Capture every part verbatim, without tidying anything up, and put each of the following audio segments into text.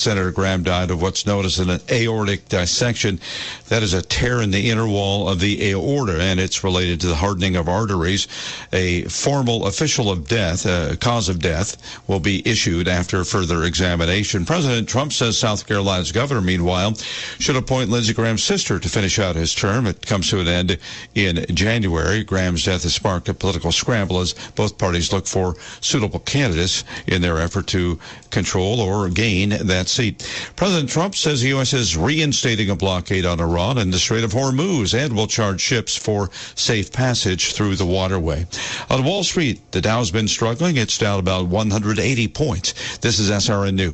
Senator Graham died of what's known as an aortic dissection. That is a tear in the inner wall of the aorta, and it's related to the hardening of arteries. A formal official of death, uh, cause of death, will be issued after further examination. President Trump says South Carolina's governor, meanwhile, should appoint Lindsey Graham's sister to finish out his term. It comes to an end in January. Graham's death has sparked a political scramble as both parties look for suitable candidates in their effort to control or gain that seat. President Trump says the U S is reinstating a blockade on Iran and the Strait of Hormuz and will charge ships for safe passage through the waterway. On Wall Street, the Dow's been struggling. It's down about one hundred eighty points. This is S R N News.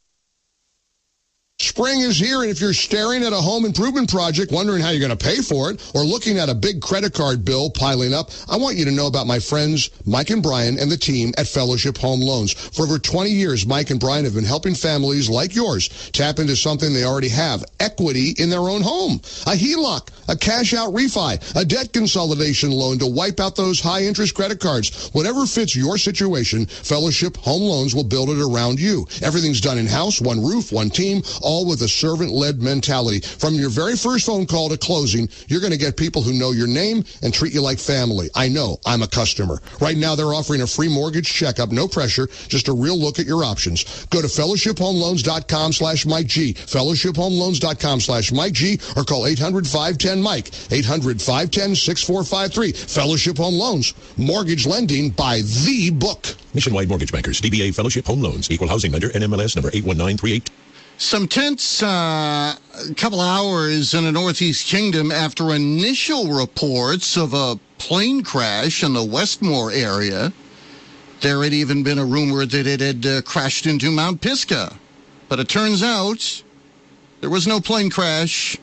Spring is here, and if you're staring at a home improvement project, wondering how you're going to pay for it, or looking at a big credit card bill piling up, I want you to know about my friends Mike and Brian and the team at Fellowship Home Loans. For over twenty years, Mike and Brian have been helping families like yours tap into something they already have, equity in their own home. A H E L O C, a cash-out refi, a debt consolidation loan to wipe out those high-interest credit cards. Whatever fits your situation, Fellowship Home Loans will build it around you. Everything's done in-house, one roof, one team, all with a servant-led mentality. From your very first phone call to closing, you're going to get people who know your name and treat you like family. I know. I'm a customer. Right now, they're offering a free mortgage checkup. No pressure. Just a real look at your options. Go to fellowship home loans dot com slash Mike G. fellowship home loans dot com slash Mike G. Or call eight hundred, five one zero, Mike. eight hundred, five one zero, six four five three. Fellowship Home Loans. Mortgage lending by the book. Nationwide Mortgage Bankers. D B A Fellowship Home Loans. Equal housing lender. N M L S number eight one nine three eight. Some tense uh, couple hours in the Northeast Kingdom after initial reports of a plane crash in the Westmore area. There had even been a rumor that it had uh, crashed into Mount Pisgah. But it turns out there was no plane crash.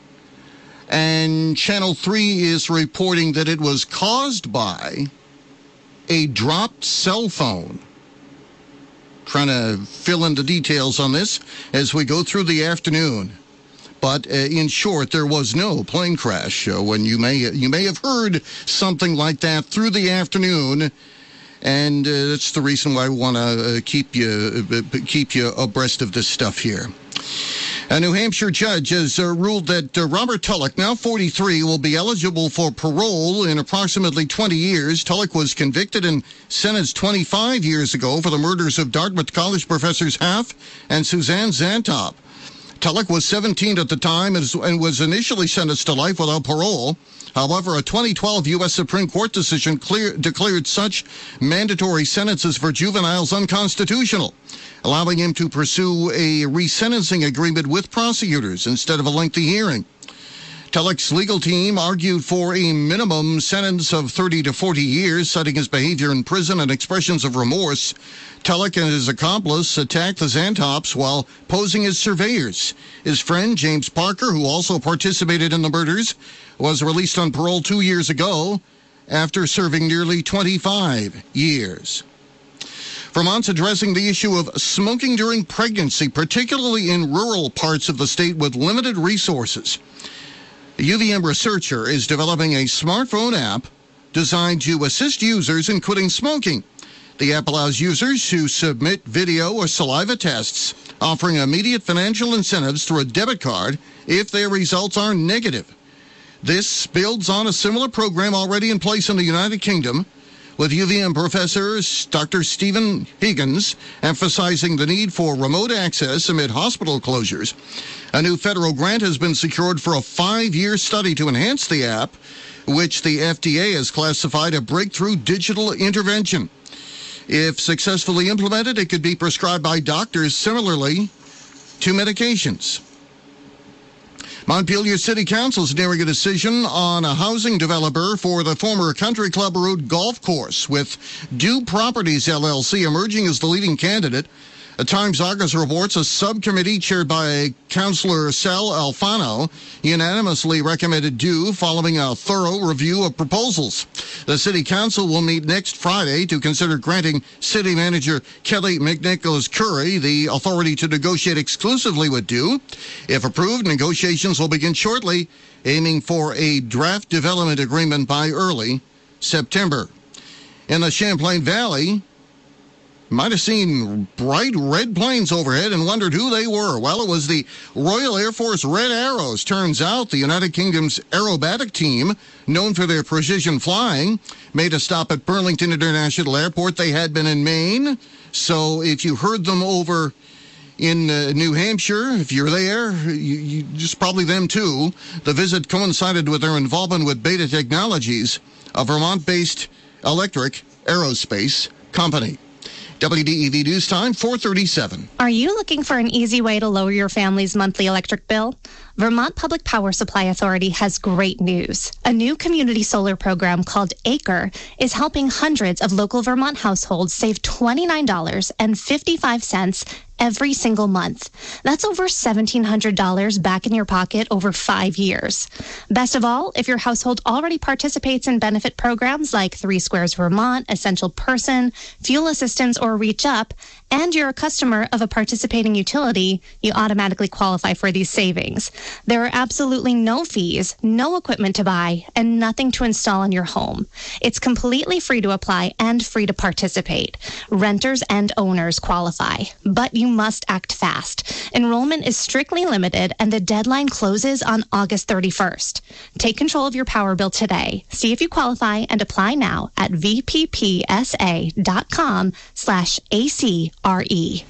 And Channel three is reporting that it was caused by a dropped cell phone. Trying to fill in the details on this as we go through the afternoon. But uh, in short, there was no plane crash. Uh, when you may you may have heard something like that through the afternoon, and uh, that's the reason why we want to uh, keep you uh, keep you abreast of this stuff here. A New Hampshire judge has uh, ruled that uh, Robert Tulloch, now forty-three, will be eligible for parole in approximately twenty years. Tulloch was convicted and sentenced twenty-five years ago for the murders of Dartmouth College professors Haff and Suzanne Zantop. Tulloch was seventeen at the time and was initially sentenced to life without parole. However, a twenty twelve U S Supreme Court decision clear, declared such mandatory sentences for juveniles unconstitutional, allowing him to pursue a resentencing agreement with prosecutors instead of a lengthy hearing. Tulloch's legal team argued for a minimum sentence of thirty to forty years, citing his behavior in prison and expressions of remorse. Tulloch and his accomplice attacked the Zantops while posing as surveyors. His friend, James Parker, who also participated in the murders, was released on parole two years ago after serving nearly twenty-five years. Vermont's addressing the issue of smoking during pregnancy, particularly in rural parts of the state with limited resources. A U V M researcher is developing a smartphone app designed to assist users in quitting smoking. The app allows users to submit video or saliva tests, offering immediate financial incentives through a debit card if their results are negative. This builds on a similar program already in place in the United Kingdom, with U V M professor Doctor Stephen Higgins emphasizing the need for remote access amid hospital closures. A new federal grant has been secured for a five-year study to enhance the app, which the F D A has classified a breakthrough digital intervention. If successfully implemented, it could be prescribed by doctors similarly to medications. Montpelier City Council is nearing a decision on a housing developer for the former Country Club Road golf course, with Dew Properties L L C emerging as the leading candidate. A Times Argus reports a subcommittee chaired by Councillor Sal Alfano unanimously recommended Dew following a thorough review of proposals. The City Council will meet next Friday to consider granting City Manager Kelly McNicholas-Curry the authority to negotiate exclusively with Dew. If approved, negotiations will begin shortly, aiming for a draft development agreement by early September. In the Champlain Valley, Might have seen bright red planes overhead and wondered who they were. Well, it was the Royal Air Force Red Arrows. Turns out the United Kingdom's aerobatic team, known for their precision flying, made a stop at Burlington International Airport. They had been in Maine. So if you heard them over in uh, New Hampshire, if you're there, you, you just probably them too. The visit coincided with their involvement with Beta Technologies, a Vermont-based electric aerospace company. W D E V News Time, four thirty-seven. Are you looking for an easy way to lower your family's monthly electric bill? Vermont Public Power Supply Authority has great news. A new community solar program called ACRE is helping hundreds of local Vermont households save twenty-nine dollars and fifty-five cents every single month. That's over seventeen hundred dollars back in your pocket over five years. Best of all, if your household already participates in benefit programs like Three Squares Vermont, Essential Person, Fuel Assistance, or Reach Up, and you're a customer of a participating utility, you automatically qualify for these savings. There are absolutely no fees, no equipment to buy, and nothing to install in your home. It's completely free to apply and free to participate. Renters and owners qualify, but you must act fast. Enrollment is strictly limited, and the deadline closes on August thirty-first. Take control of your power bill today. See if you qualify and apply now at vppsa.com slash ACRE.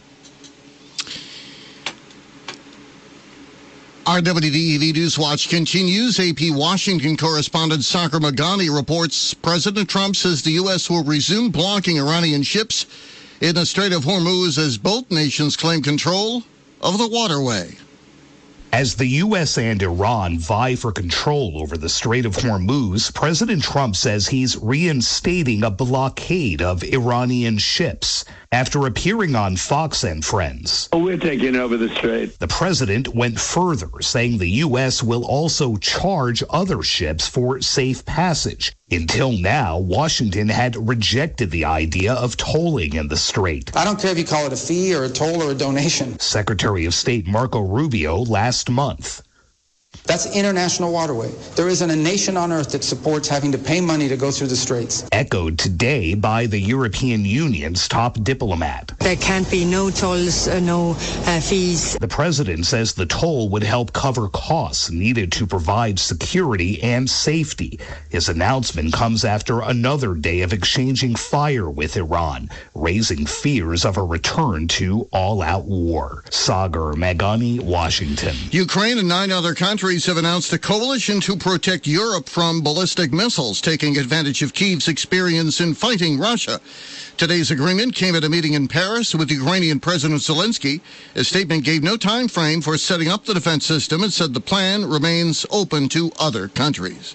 Our W D E V News Watch continues. A P Washington correspondent Sagar Meghani reports President Trump says the U S will resume blocking Iranian ships in the Strait of Hormuz as both nations claim control of the waterway. As the U S and Iran vie for control over the Strait of Hormuz, President Trump says he's reinstating a blockade of Iranian ships. After appearing on Fox and Friends, oh, we're taking over the strait. The president went further, saying the U S will also charge other ships for safe passage. Until now, Washington had rejected the idea of tolling in the strait. I don't care if you call it a fee or a toll or a donation. Secretary of State Marco Rubio last month. That's international waterway. There isn't a nation on earth that supports having to pay money to go through the straits. Echoed today by the European Union's top diplomat. There can't be no tolls, uh, no uh, fees. The president says the toll would help cover costs needed to provide security and safety. His announcement comes after another day of exchanging fire with Iran, raising fears of a return to all-out war. Sagar Meghani, Washington. Ukraine and nine other countries have announced a coalition to protect Europe from ballistic missiles, taking advantage of Kyiv's experience in fighting Russia. Today's agreement came at a meeting in Paris with Ukrainian President Zelensky. A statement gave no time frame for setting up the defense system and said the plan remains open to other countries.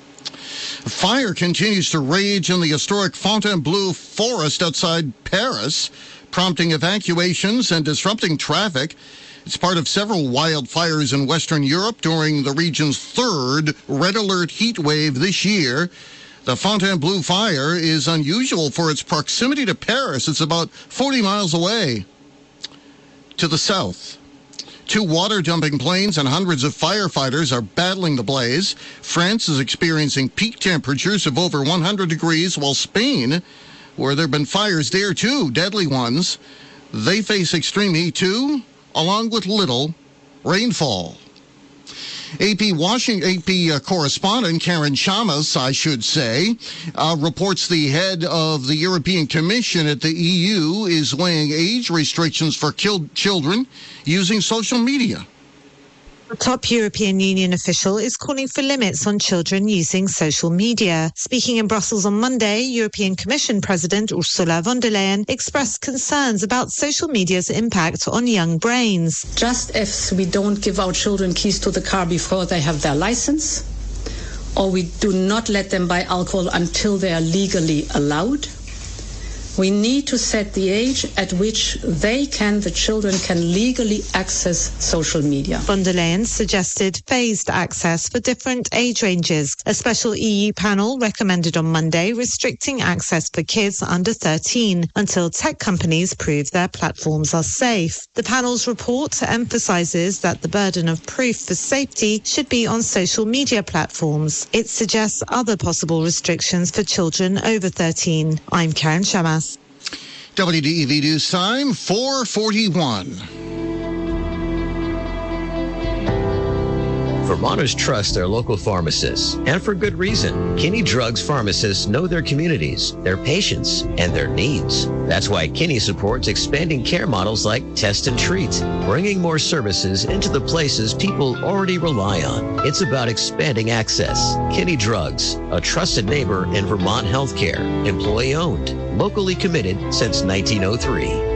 Fire continues to rage in the historic Fontainebleau forest outside Paris, prompting evacuations and disrupting traffic. It's part of several wildfires in Western Europe during the region's third red alert heat wave this year. The Fontainebleau fire is unusual for its proximity to Paris. It's about forty miles away to the south. Two water dumping planes and hundreds of firefighters are battling the blaze. France is experiencing peak temperatures of over one hundred degrees, while Spain, where there have been fires there too, deadly ones, they face extreme heat too, along with little rainfall. A P Washington, A P uh, correspondent Karen Chamas, I should say, uh, reports the head of the European Commission at the E U is weighing age restrictions for killed children using social media. A top European Union official is calling for limits on children using social media. Speaking in Brussels on Monday, European Commission President Ursula von der Leyen expressed concerns about social media's impact on young brains. Just as we don't give our children keys to the car before they have their license, or we do not let them buy alcohol until they are legally allowed, we need to set the age at which they can, the children can legally access social media. Von der Leyen suggested phased access for different age ranges. A special E U panel recommended on Monday restricting access for kids under thirteen until tech companies prove their platforms are safe. The panel's report emphasizes that the burden of proof for safety should be on social media platforms. It suggests other possible restrictions for children over thirteen. I'm Karen Shamas. W D E V News Time, four forty-one. Vermonters trust their local pharmacists, and for good reason. Kinney Drugs pharmacists know their communities, their patients, and their needs. That's why Kinney supports expanding care models like Test and Treat, bringing more services into the places people already rely on. It's about expanding access. Kinney Drugs, a trusted neighbor in Vermont healthcare, employee-owned, locally committed since nineteen oh three.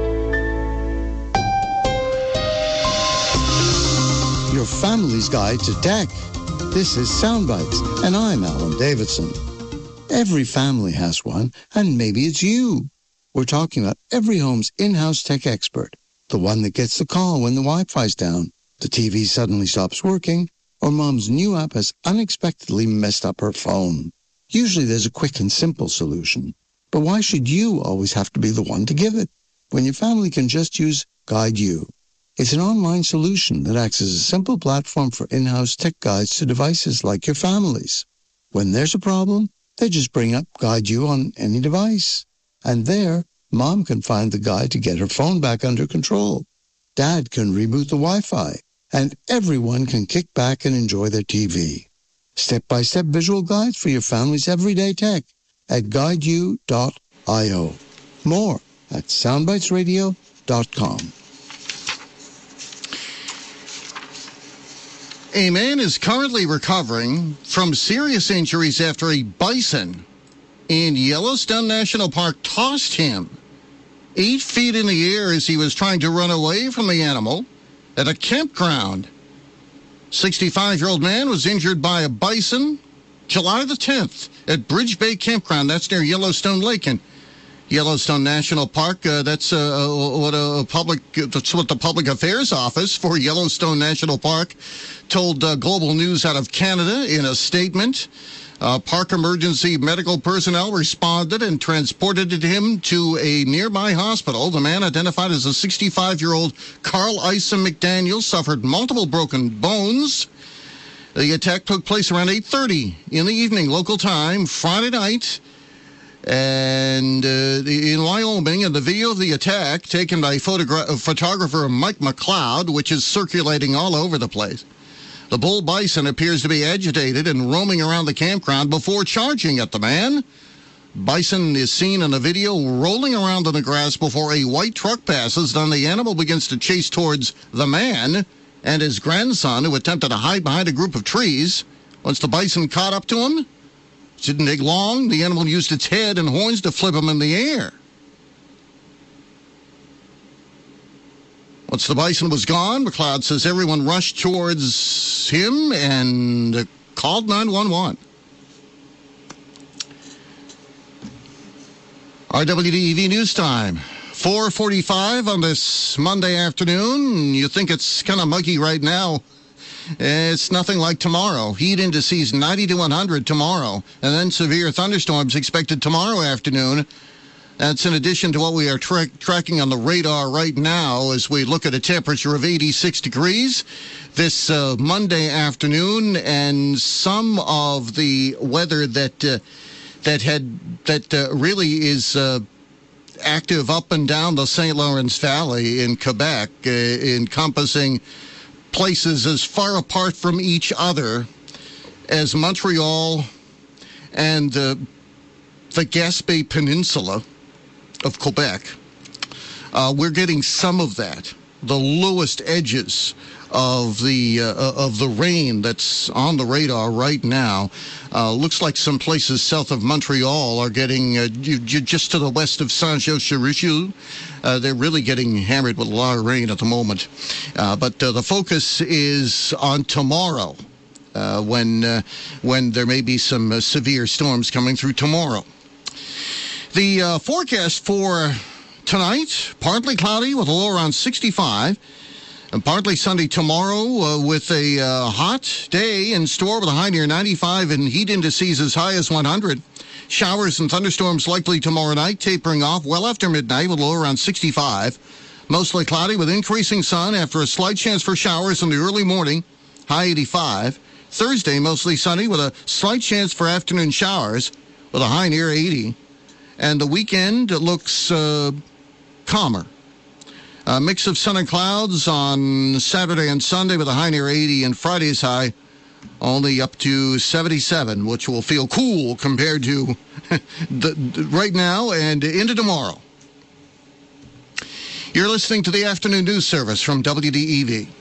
Your family's guide to tech. This is Soundbites, and I'm Alan Davidson. Every family has one, and maybe it's you. We're talking about every home's in-house tech expert, the one that gets the call when the Wi-Fi's down, the T V suddenly stops working, or mom's new app has unexpectedly messed up her phone. Usually there's a quick and simple solution, but why should you always have to be the one to give it, when your family can just use Guide You? It's an online solution that acts as a simple platform for in-house tech guides to devices like your family's. When there's a problem, they just bring up Guide You on any device. And there, Mom can find the guide to get her phone back under control. Dad can reboot the Wi-Fi. And everyone can kick back and enjoy their T V. Step-by-step visual guides for your family's everyday tech at guide you dot io. More at soundbites radio dot com. A man is currently recovering from serious injuries after a bison in Yellowstone National Park tossed him eight feet in the air as he was trying to run away from the animal at a campground. sixty-five-year-old man was injured by a bison July the tenth at Bridge Bay Campground. That's near Yellowstone Lake in Yellowstone National Park. Uh, that's uh, what a public. That's what the Public Affairs Office for Yellowstone National Park told uh, Global News out of Canada in a statement. Uh, park emergency medical personnel responded and transported him to a nearby hospital. The man, identified as a sixty-five-year-old Carl Isom McDaniel, suffered multiple broken bones. The attack took place around eight thirty in the evening, local time, Friday night. And uh, in Wyoming, and the video of the attack taken by photogra- photographer Mike McLeod, which is circulating all over the place. The bull bison appears to be agitated and roaming around the campground before charging at the man. Bison is seen in the video rolling around in the grass before a white truck passes. Then the animal begins to chase towards the man and his grandson, who attempted to hide behind a group of trees. Once the bison caught up to him, it didn't take long. The animal used its head and horns to flip him in the air. Once the bison was gone, McLeod says everyone rushed towards him and called nine one one. R W D E V News Time, four forty-five on this Monday afternoon. You think it's kind of muggy right now. It's nothing like tomorrow. Heat indices ninety to one hundred tomorrow, and then severe thunderstorms expected tomorrow afternoon. That's in addition to what we are tra- tracking on the radar right now as we look at a temperature of eighty-six degrees this uh, Monday afternoon, and some of the weather that uh, that had that uh, really is uh, active up and down the Saint Lawrence Valley in Quebec, uh, encompassing places as far apart from each other as Montreal and uh, the Gaspé Peninsula of Quebec. Uh, we're getting some of that, the lowest edges of the uh, of the rain that's on the radar right now. Uh, looks like some places south of Montreal are getting uh, just to the west of Saint-Jean-sur-Richelieu. Uh, they're really getting hammered with a lot of rain at the moment. Uh, but uh, the focus is on tomorrow, uh, when uh, when there may be some uh, severe storms coming through tomorrow. The uh, forecast for tonight, partly cloudy with a low around sixty-five. And partly sunny tomorrow uh, with a uh, hot day in store with a high near ninety-five and heat indices as high as one hundred. Showers and thunderstorms likely tomorrow night, tapering off well after midnight with a low around sixty-five. Mostly cloudy with increasing sun after a slight chance for showers in the early morning, high eighty-five. Thursday, mostly sunny with a slight chance for afternoon showers with a high near eighty. and the weekend looks uh, calmer. A mix of sun and clouds on Saturday and Sunday with a high near eighty, and Friday's high only up to seventy-seven, which will feel cool compared to the, the, right now and into tomorrow. You're listening to the Afternoon News Service from W D E V.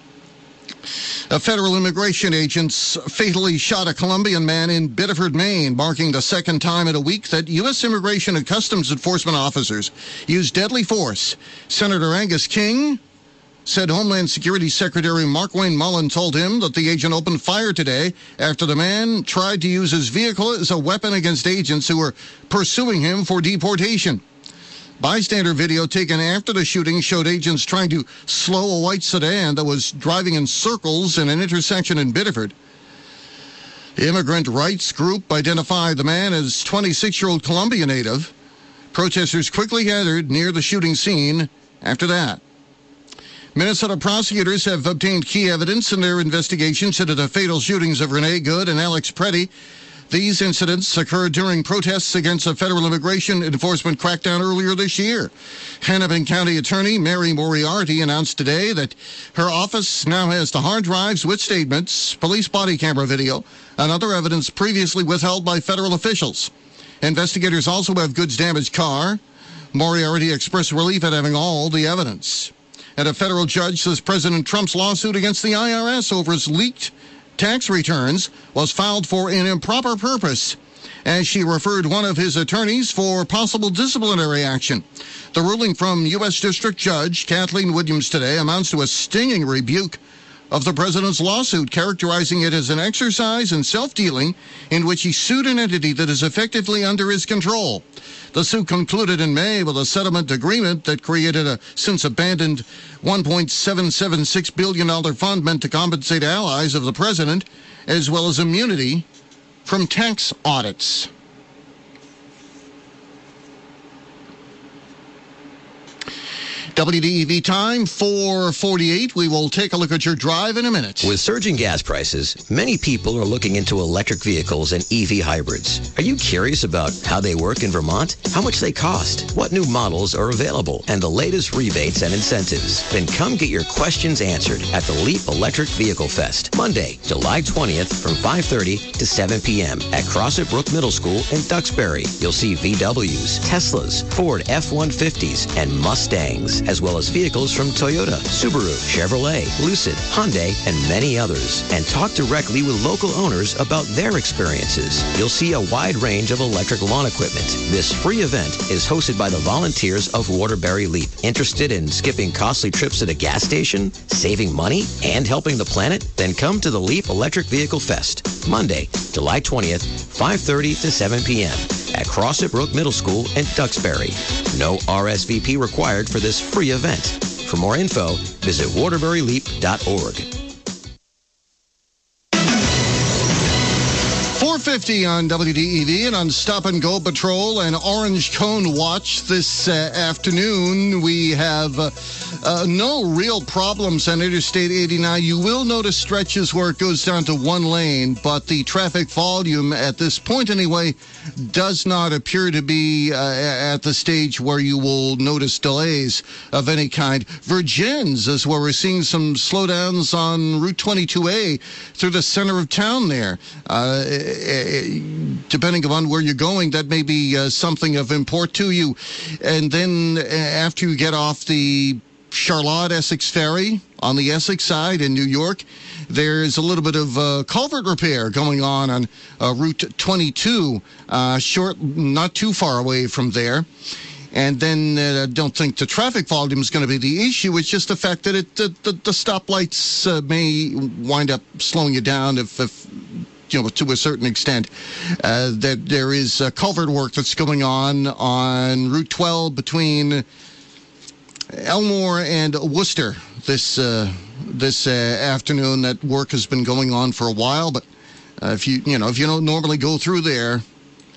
A federal immigration agents fatally shot a Colombian man in Biddeford, Maine, marking the second time in a week that U S Immigration and Customs Enforcement officers used deadly force. Senator Angus King said Homeland Security Secretary Markwayne Mullin told him that the agent opened fire today after the man tried to use his vehicle as a weapon against agents who were pursuing him for deportation. Bystander video taken after the shooting showed agents trying to slow a white sedan that was driving in circles in an intersection in Biddeford. The immigrant rights group identified the man as twenty-six-year-old Colombian native. Protesters quickly gathered near the shooting scene after that. Minnesota prosecutors have obtained key evidence in their investigations into the fatal shootings of Renee Good and Alex Preddy. These incidents occurred during protests against a federal immigration enforcement crackdown earlier this year. Hennepin County Attorney Mary Moriarty announced today that her office now has the hard drives with statements, police body camera video, and other evidence previously withheld by federal officials. Investigators also have Good's damaged car. Moriarty expressed relief at having all the evidence. And a federal judge says President Trump's lawsuit against the I R S over his leaked tax returns was filed for an improper purpose, as she referred one of his attorneys for possible disciplinary action. The ruling from U S District Judge Kathleen Williams today amounts to a stinging rebuke of the president's lawsuit, characterizing it as an exercise in self-dealing in which he sued an entity that is effectively under his control. The suit concluded in May with a settlement agreement that created a since-abandoned one point seven seven six billion dollars fund meant to compensate allies of the president, as well as immunity from tax audits. W D E V time, four forty-eight. We will take a look at your drive in a minute. With surging gas prices, many people are looking into electric vehicles and E V hybrids. Are you curious about how they work in Vermont? How much they cost? What new models are available? And the latest rebates and incentives? Then come get your questions answered at the Leap Electric Vehicle Fest, Monday, July twentieth from five thirty to seven p.m. at Crossett Brook Middle School in Duxbury. You'll see V Ws, Teslas, Ford F one fifties, and Mustangs, as well as vehicles from Toyota, Subaru, Chevrolet, Lucid, Hyundai, and many others. And talk directly with local owners about their experiences. You'll see a wide range of electric lawn equipment. This free event is hosted by the volunteers of Waterbury Leap. Interested in skipping costly trips at a gas station, saving money, and helping the planet? Then come to the Leap Electric Vehicle Fest, Monday, July twentieth, five thirty to seven p.m. at Crossett Brook Middle School in Duxbury. No R S V P required for this free event. For more info, visit waterbury leap dot org. four fifty on W D E V and on Stop and Go Patrol and Orange Cone Watch this uh, afternoon. We have uh, uh, no real problems on Interstate eighty-nine. You will notice stretches where it goes down to one lane, but the traffic volume at this point anyway does not appear to be uh, at the stage where you will notice delays of any kind. Virgins is where we're seeing some slowdowns on Route twenty-two A through the center of town there. Uh, depending upon where you're going, that may be uh, something of import to you. And then uh, after you get off the Charlotte-Essex Ferry on the Essex side in New York, there's a little bit of uh, culvert repair going on on uh, Route twenty-two, uh, short, not too far away from there. And then I uh, don't think the traffic volume is going to be the issue. It's just the fact that it, the, the, the stoplights uh, may wind up slowing you down if, if you know, to a certain extent. Uh, that there is uh, culvert work that's going on on Route twelve between Elmore and Worcester this uh, this uh, afternoon. That work has been going on for a while, but uh, if you you know if you don't normally go through there,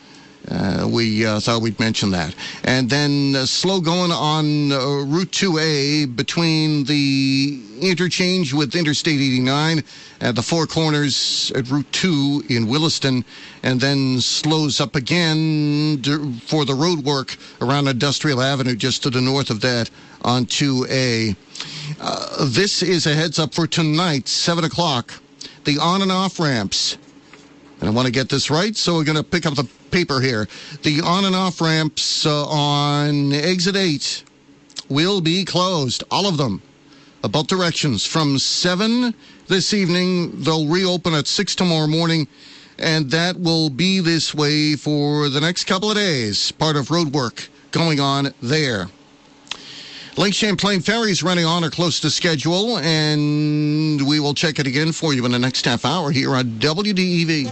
Uh, we uh, thought we'd mention that. And then uh, slow going on uh, Route two A between the interchange with Interstate eighty-nine at the Four Corners at Route two in Williston, and then slows up again for the road work around Industrial Avenue just to the north of that on two A. Uh, this is a heads up for tonight, seven o'clock. The on and off ramps. And I want to get this right, so we're going to pick up the paper here. The on and off ramps uh, on exit eight will be closed, all of them, both directions. From seven this evening, they'll reopen at six tomorrow morning, and that will be this way for the next couple of days. Part of road work going on there. Lake Champlain Ferry is running on or close to schedule, and we will check it again for you in the next half hour here on W D E V.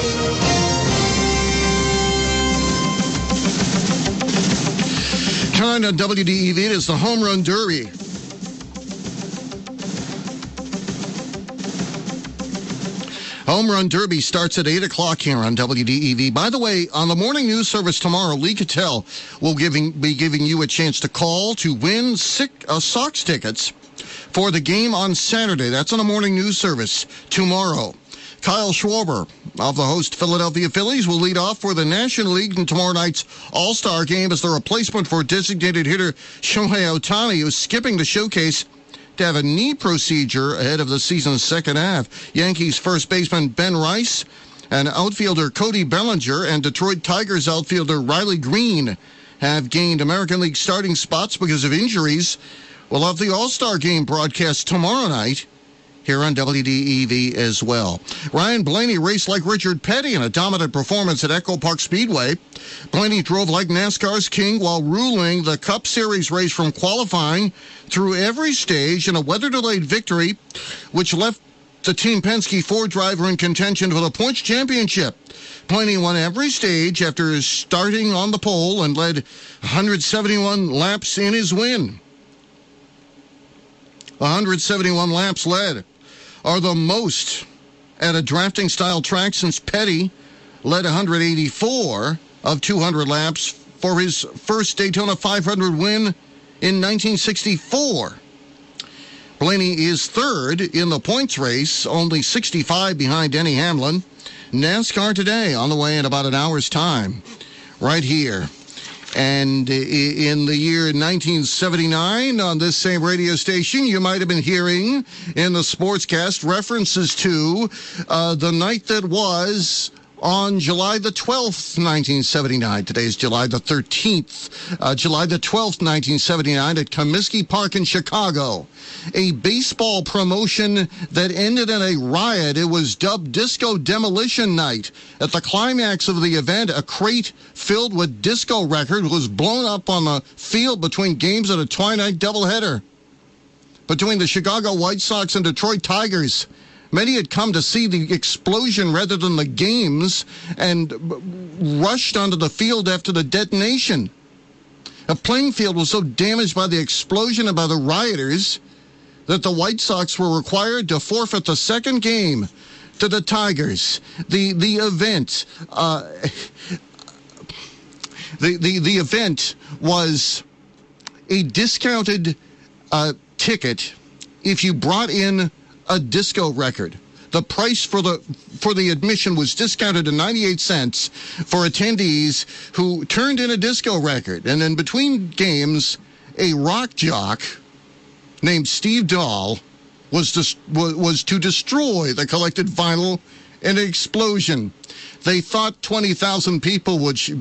Time on W D E V is the Home Run Derby. Home Run Derby starts at eight o'clock here on W D E V. By the way, on the morning news service tomorrow, Lee Cattell will giving, be giving you a chance to call to win sick, uh, Sox tickets for the game on Saturday. That's on the morning news service tomorrow. Kyle Schwarber of the host Philadelphia Phillies will lead off for the National League in tomorrow night's All-Star game as the replacement for designated hitter Shohei Ohtani, who's skipping the showcase to have a knee procedure ahead of the season's second half. Yankees first baseman Ben Rice and outfielder Cody Bellinger and Detroit Tigers outfielder Riley Green have gained American League starting spots because of injuries. We'll have the All-Star game broadcast tomorrow night here on W D E V as well. Ryan Blaney raced like Richard Petty in a dominant performance at Echo Park Speedway. Blaney drove like NASCAR's king while ruling the Cup Series race from qualifying through every stage in a weather-delayed victory, which left the Team Penske Ford driver in contention for the points championship. Blaney won every stage after starting on the pole and led one hundred seventy-one laps in his win. one hundred seventy-one laps led are the most at a drafting-style track since Petty led one hundred eighty-four of two hundred laps for his first Daytona five hundred win in nineteen sixty-four. Blaney is third in the points race, only sixty-five behind Denny Hamlin. NASCAR Today on the way in about an hour's time, right here. And in the year nineteen seventy-nine, on this same radio station, you might have been hearing in the sportscast references to uh, the night that was on July the twelfth, nineteen seventy-nine. Today is July the thirteenth. Uh, July the twelfth, nineteen seventy-nine, at Comiskey Park in Chicago. A baseball promotion that ended in a riot. It was dubbed Disco Demolition Night. At the climax of the event, a crate filled with disco records was blown up on the field between games at a twilight doubleheader between the Chicago White Sox and Detroit Tigers. Many had come to see the explosion rather than the games and rushed onto the field after the detonation. A playing field was so damaged by the explosion and by the rioters that the White Sox were required to forfeit the second game to the Tigers. The the event, uh, the the the event was a discounted uh, ticket if you brought in a disco record. The price for the for the admission was discounted to ninety-eight cents for attendees who turned in a disco record. And then between games, a rock jock named Steve Dahl was to, was to destroy the collected vinyl in an explosion. They thought twenty thousand people would... Sh-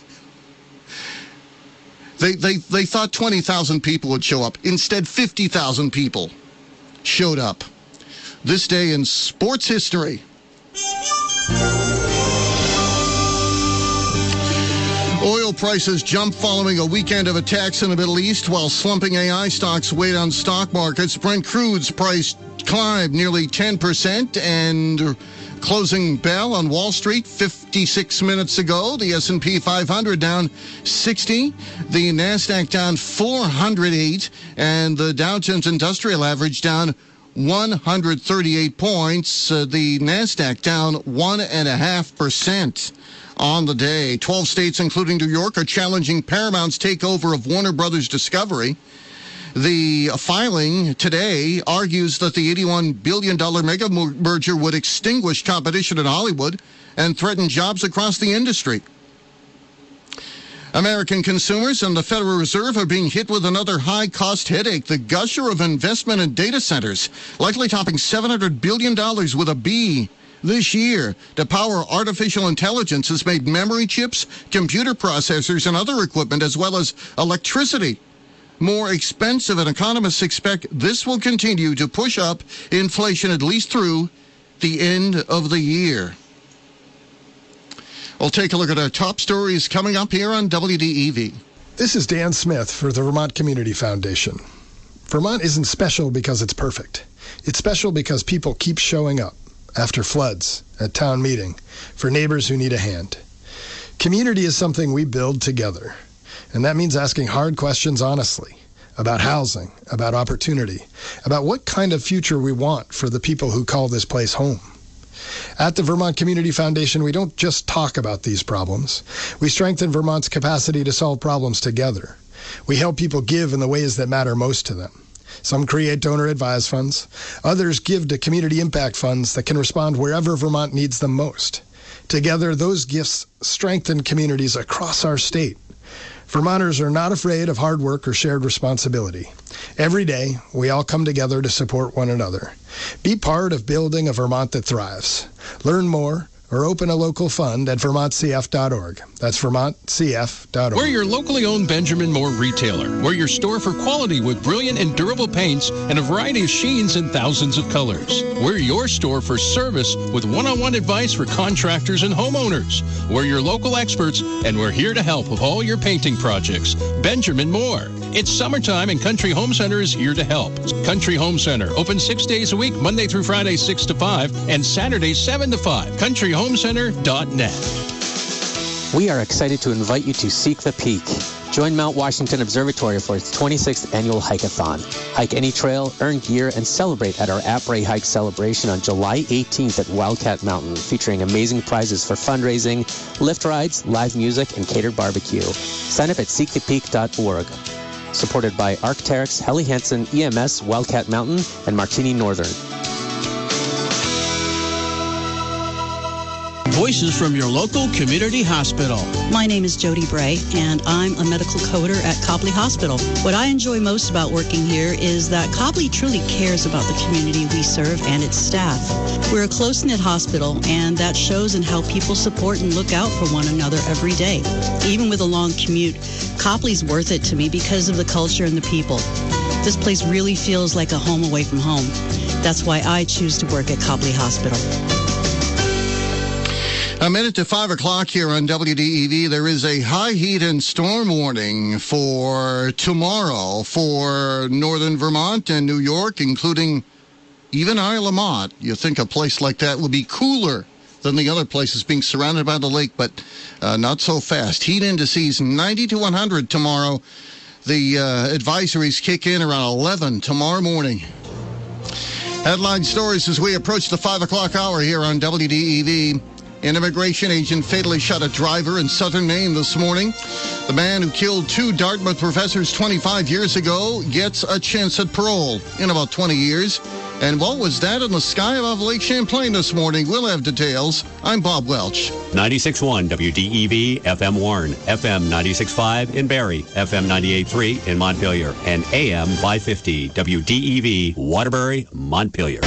they, they, they thought twenty thousand people would show up. Instead, fifty thousand people showed up. This day in sports history. Oil prices jump following a weekend of attacks in the Middle East, while slumping A I stocks weighed on stock markets. Brent crude's price climbed nearly ten percent, and closing bell on Wall Street fifty-six minutes ago. The S and P five hundred down sixty, the NASDAQ down four hundred eight, and the Dow Jones Industrial Average down one hundred thirty-eight points. Uh, the NASDAQ down one and a half percent. on the day. twelve states, including New York, are challenging Paramount's takeover of Warner Brothers Discovery. The filing today argues that the eighty-one billion dollars mega merger would extinguish competition in Hollywood and threaten jobs across the industry. American consumers and the Federal Reserve are being hit with another high-cost headache, the gusher of investment in data centers, likely topping seven hundred billion dollars with a B. This year, to power artificial intelligence has made memory chips, computer processors, and other equipment, as well as electricity, more expensive, and economists expect this will continue to push up inflation at least through the end of the year. We'll take a look at our top stories coming up here on W D E V. This is Dan Smith for the Vermont Community Foundation. Vermont isn't special because it's perfect. It's special because people keep showing up after floods, at town meeting, for neighbors who need a hand. Community is something we build together, and that means asking hard questions honestly about housing, about opportunity, about what kind of future we want for the people who call this place home. At the Vermont Community Foundation, we don't just talk about these problems. We strengthen Vermont's capacity to solve problems together. We help people give in the ways that matter most to them. Some create donor-advised funds. Others give to community impact funds that can respond wherever Vermont needs them most. Together, those gifts strengthen communities across our state. Vermonters are not afraid of hard work or shared responsibility. Every day, we all come together to support one another. Be part of building a Vermont that thrives. Learn more or open a local fund at vermont c f dot org. That's vermont c f dot org. We're your locally owned Benjamin Moore retailer. We're your store for quality with brilliant and durable paints and a variety of sheens in thousands of colors. We're your store for service with one-on-one advice for contractors and homeowners. We're your local experts, and we're here to help with all your painting projects. Benjamin Moore. It's summertime, and Country Home Center is here to help. Country Home Center, open six days a week, Monday through Friday, six to five, and Saturdays, seven to five. country home center dot net. We are excited to invite you to Seek the Peak. Join Mount Washington Observatory for its twenty-sixth annual hike-a-thon. Hike any trail, earn gear, and celebrate at our Après Hike celebration on July eighteenth at Wildcat Mountain, featuring amazing prizes for fundraising, lift rides, live music, and catered barbecue. Sign up at seek the peak dot org. Supported by Arc'teryx, Helly Hansen, E M S, Wildcat Mountain, and Martini Northern. Voices from your local community hospital. My name is Jody Bray, and I'm a medical coder at Copley Hospital. What I enjoy most about working here is that Copley truly cares about the community we serve and its staff. We're a close-knit hospital, and that shows in how people support and look out for one another every day. Even with a long commute, Copley's worth it to me because of the culture and the people. This place really feels like a home away from home. That's why I choose to work at Copley Hospital. A minute to five o'clock here on W D E V. There is a high heat and storm warning for tomorrow for northern Vermont and New York, including even Isle of Mont. You think a place like that would be cooler than the other places being surrounded by the lake, but uh, not so fast. Heat indices ninety to one hundred tomorrow. The uh, advisories kick in around eleven tomorrow morning. Headline stories as we approach the five o'clock hour here on W D E V. An immigration agent fatally shot a driver in southern Maine this morning. The man who killed two Dartmouth professors twenty-five years ago gets a chance at parole in about twenty years. And what was that in the sky above Lake Champlain this morning? We'll have details. I'm Bob Welch. ninety-six point one W D E V, F M Warren, F M ninety-six point five in Barrie, F M ninety-eight point three in Montpelier, and A M five fifty W D E V, Waterbury, Montpelier.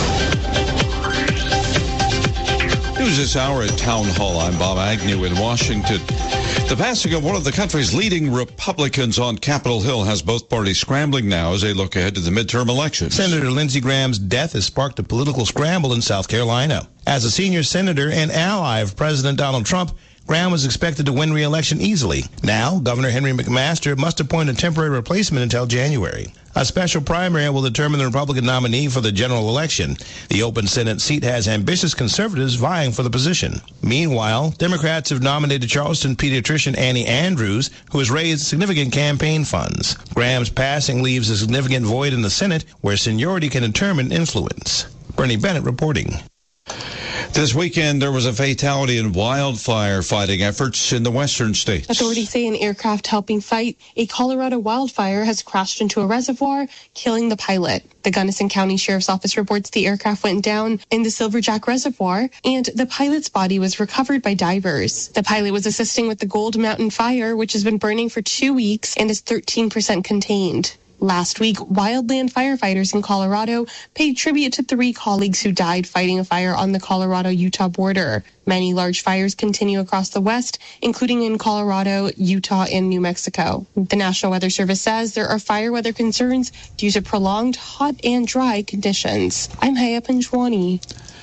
News this hour at Town Hall. I'm Bob Agnew in Washington. The passing of one of the country's leading Republicans on Capitol Hill has both parties scrambling now as they look ahead to the midterm elections. Senator Lindsey Graham's death has sparked a political scramble in South Carolina. As a senior senator and ally of President Donald Trump, Graham was expected to win re-election easily. Now, Governor Henry McMaster must appoint a temporary replacement until January. A special primary will determine the Republican nominee for the general election. The open Senate seat has ambitious conservatives vying for the position. Meanwhile, Democrats have nominated Charleston pediatrician Annie Andrews, who has raised significant campaign funds. Graham's passing leaves a significant void in the Senate, where seniority can determine influence. Bernie Bennett reporting. This weekend, there was a fatality in wildfire fighting efforts in the western states. Authorities say an aircraft helping fight a Colorado wildfire has crashed into a reservoir, killing the pilot. The Gunnison County Sheriff's Office reports the aircraft went down in the Silverjack Reservoir, and the pilot's body was recovered by divers. The pilot was assisting with the Gold Mountain Fire, which has been burning for two weeks and is thirteen percent contained. Last week, wildland firefighters in Colorado paid tribute to three colleagues who died fighting a fire on the Colorado-Utah border. Many large fires continue across the West, including in Colorado, Utah, and New Mexico. The National Weather Service says there are fire weather concerns due to prolonged hot and dry conditions. I'm Haya Panjwani.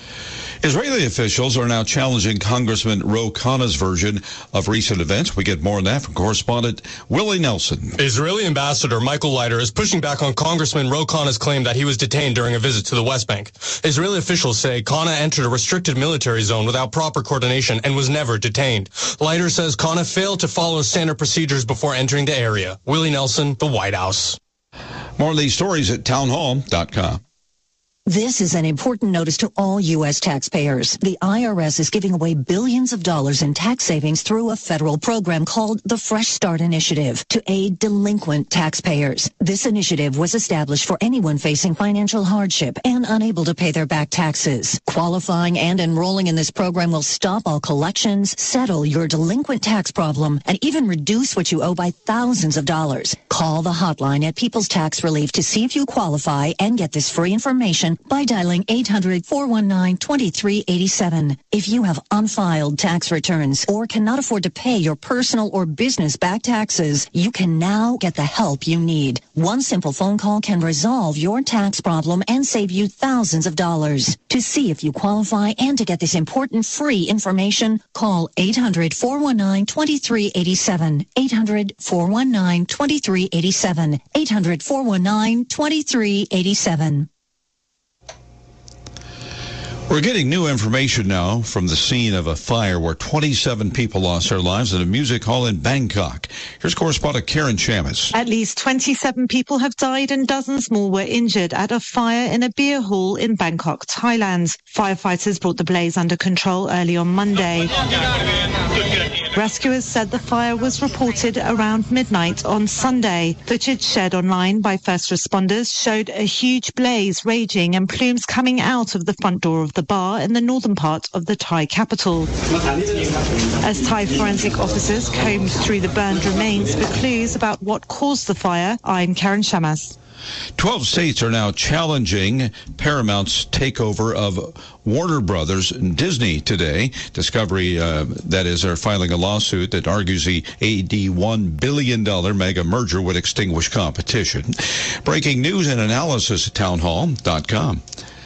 Israeli officials are now challenging Congressman Ro Khanna's version of recent events. We get more on that from correspondent Willie Nelson. Israeli Ambassador Michael Leiter is pushing back on Congressman Ro Khanna's claim that he was detained during a visit to the West Bank. Israeli officials say Khanna entered a restricted military zone without proper coordination and was never detained. Leiter says Khanna failed to follow standard procedures before entering the area. Willie Nelson, the White House. More of these stories at townhall dot com. This is an important notice to all U S taxpayers. The I R S is giving away billions of dollars in tax savings through a federal program called the Fresh Start Initiative to aid delinquent taxpayers. This initiative was established for anyone facing financial hardship and unable to pay their back taxes. Qualifying and enrolling in this program will stop all collections, settle your delinquent tax problem, and even reduce what you owe by thousands of dollars. Call the hotline at People's Tax Relief to see if you qualify and get this free information by dialing eight hundred, four one nine, two three eight seven. If you have unfiled tax returns or cannot afford to pay your personal or business back taxes, you can now get the help you need. One simple phone call can resolve your tax problem and save you thousands of dollars. To see if you qualify and to get this important free information, call eight hundred, four one nine, two three eight seven. eight hundred, four one nine, two three eight seven. eight hundred, four one nine, two three eight seven. We're getting new information now from the scene of a fire where twenty-seven people lost their lives in a music hall in Bangkok. Here's correspondent Karen Chamis. At least twenty-seven people have died and dozens more were injured at a fire in a beer hall in Bangkok, Thailand. Firefighters brought the blaze under control early on Monday. Rescuers said the fire was reported around midnight on Sunday. Footage shared online by first responders showed a huge blaze raging and plumes coming out of the front door of the bar in the northern part of the Thai capital. As Thai forensic officers combed through the burned remains for clues about what caused the fire, I'm Karen Shamas. Twelve states are now challenging Paramount's takeover of Warner Brothers and Disney today. Discovery, uh, that is, are filing a lawsuit that argues the eighty-one billion dollars mega merger would extinguish competition. Breaking news and analysis at townhall dot com.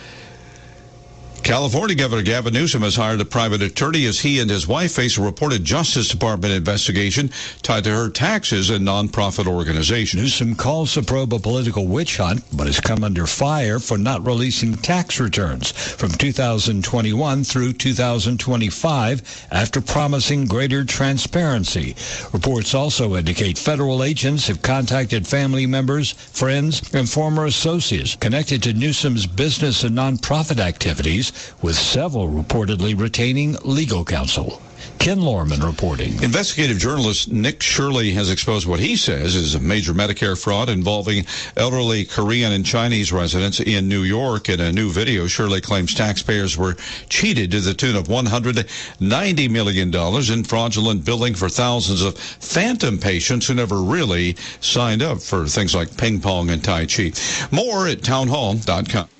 California Governor Gavin Newsom has hired a private attorney as he and his wife face a reported Justice Department investigation tied to her taxes and nonprofit organizations. Newsom calls the probe a political witch hunt, but has come under fire for not releasing tax returns from two thousand twenty-one through two thousand twenty-five after promising greater transparency. Reports also indicate federal agents have contacted family members, friends, and former associates connected to Newsom's business and nonprofit activities, with several reportedly retaining legal counsel. Ken Lorman reporting. Investigative journalist Nick Shirley has exposed what he says is a major Medicare fraud involving elderly Korean and Chinese residents in New York. In a new video, Shirley claims taxpayers were cheated to the tune of one hundred ninety million dollars in fraudulent billing for thousands of phantom patients who never really signed up for things like ping pong and Tai Chi. More at townhall dot com.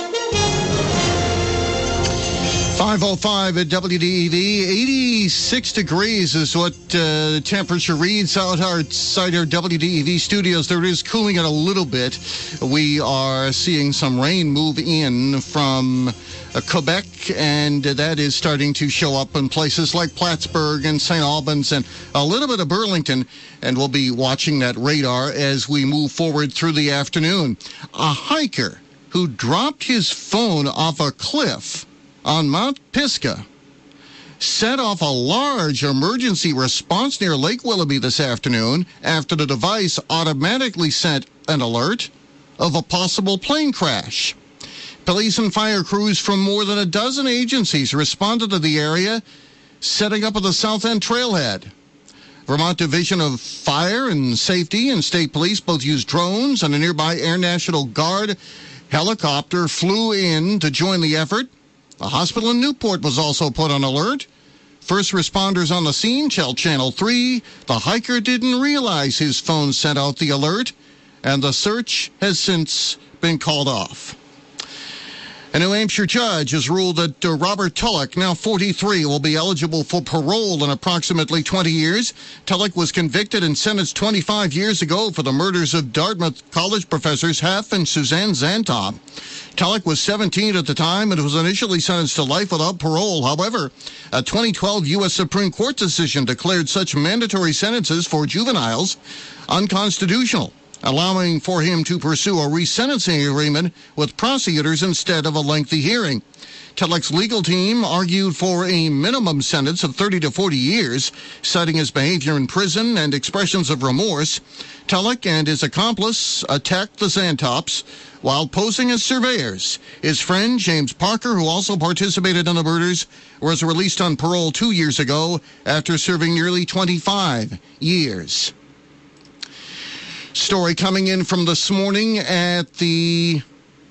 five oh five at W D E V. eighty-six degrees is what uh, the temperature reads out outside our W D E V studios. There is cooling it a little bit. We are seeing some rain move in from uh, Quebec, and that is starting to show up in places like Plattsburgh and Saint Albans and a little bit of Burlington. And we'll be watching that radar as we move forward through the afternoon. A hiker who dropped his phone off a cliff on Mount Pisgah set off a large emergency response near Lake Willoughby this afternoon after the device automatically sent an alert of a possible plane crash. Police and fire crews from more than a dozen agencies responded to the area, setting up at the South End Trailhead. Vermont Division of Fire and Safety and State Police both used drones, and a nearby Air National Guard helicopter flew in to join the effort. The hospital in Newport was also put on alert. First responders on the scene tell Channel three the hiker didn't realize his phone sent out the alert, and the search has since been called off. A New Hampshire judge has ruled that uh, Robert Tulloch, now forty-three, will be eligible for parole in approximately twenty years. Tulloch was convicted and sentenced twenty-five years ago for the murders of Dartmouth College professors Heff and Suzanne Zantop. Tulloch was seventeen at the time and was initially sentenced to life without parole. However, a twenty twelve U S Supreme Court decision declared such mandatory sentences for juveniles unconstitutional, allowing for him to pursue a resentencing agreement with prosecutors instead of a lengthy hearing. Tulloch's legal team argued for a minimum sentence of thirty to forty years, citing his behavior in prison and expressions of remorse. Tulloch and his accomplice attacked the Zantops while posing as surveyors. His friend, James Parker, who also participated in the murders, was released on parole two years ago after serving nearly twenty-five years. Story coming in from this morning at the